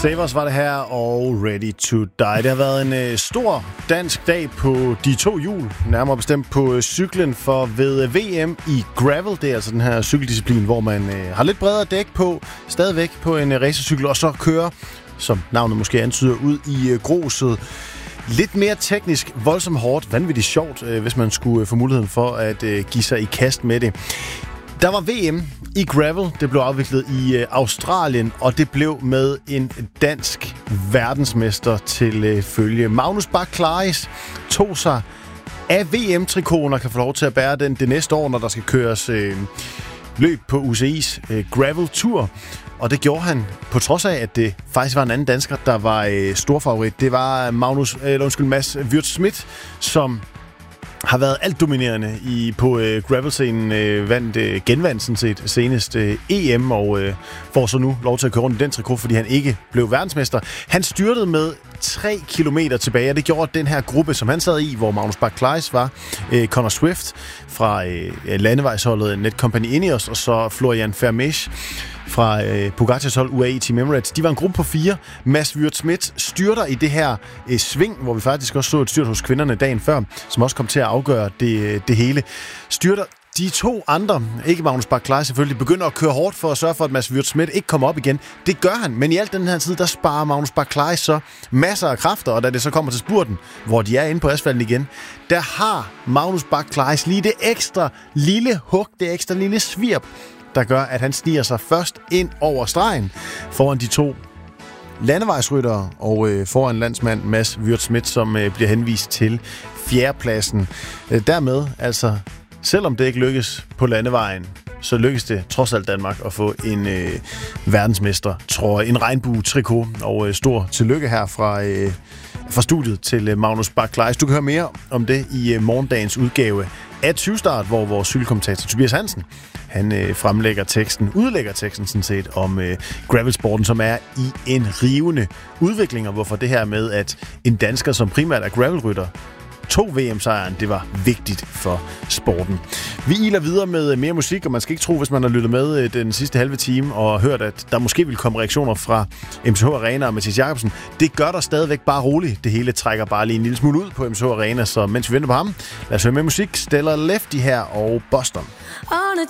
Savers var det her, og Ready to Die. Det har været en stor dansk dag på de to hjul, nærmere bestemt på cyklen, for ved VM i gravel, det er altså den her cykeldisciplin, hvor man har lidt bredere dæk på, stadigvæk på en racercykel, og så kører, som navnet måske antyder, ud i gruset. Lidt mere teknisk, voldsomt hårdt, vanvittigt sjovt, hvis man skulle få muligheden for at give sig i kast med det. Der var VM i gravel. Det blev afviklet i Australien, og det blev med en dansk verdensmester til følge. Magnus Bach Claris tog sig af VM-trikoten og kan få lov til at bære den det næste år, når der skal køres løb på UCI's Gravel Tour. Og det gjorde han på trods af, at det faktisk var en anden dansker, der var storfavorit. Det var Mads Wirtz-Smith, som har været alt dominerende på gravel-scenen, genvandt sådan set senest EM, og får så nu lov til at køre rundt i den trikot, fordi han ikke blev verdensmester. Han styrtede med 3 kilometer tilbage, og det gjorde den her gruppe, som han sad i, hvor Magnus Bach Claris var, Connor Swift fra landevejsholdet Netcompany Ineos, og så Florian Vermeersch fra Pogačars hold UAE Team Emirates. De var en gruppe på 4. Mads Wirtz-Smith styrter i det her sving, hvor vi faktisk også så et styrt hos kvinderne dagen før, som også kom til at afgøre det hele. Styrter de to andre, ikke Magnus Bach Claris selvfølgelig, begynder at køre hårdt for at sørge for, at Mads Wirtz-Smith ikke kommer op igen. Det gør han, men i alt den her tid, der sparer Magnus Bach Claris så masser af kræfter, og da det så kommer til spurten, hvor de er inde på asfalten igen, der har Magnus Bach Claris lige det ekstra lille hug, det ekstra lille svirp, der gør, at han sniger sig først ind over stregen foran de to landevejsryttere og foran landsmand Mads Wirtz-Smith, som bliver henvist til fjerdepladsen. Dermed, altså, selvom det ikke lykkes på landevejen, så lykkes det trods alt Danmark at få en verdensmester, tror jeg, en regnbue-trikot, og stor tillykke her fra studiet til Magnus Bach Claris. Du kan høre mere om det i morgendagens udgave af 20-start, hvor vores cykelkommentator Tobias Hansen, han udlægger teksten sådan set om gravelsporten, som er i en rivende udvikling, og hvorfor det her med, at en dansker, som primært er gravelrytter, tog VM-sejren, det var vigtigt for sporten. Vi iler videre med mere musik, og man skal ikke tro, hvis man har lyttet med den sidste halve time og hørt, at der måske vil komme reaktioner fra MCH Arena og Mathias Jacobsen. Det gør der stadigvæk bare roligt. Det hele trækker bare lige en lille smule ud på MCH Arena, så mens vi venter på ham, lad os høre med musik. Stellar Lefty her og Boston. On a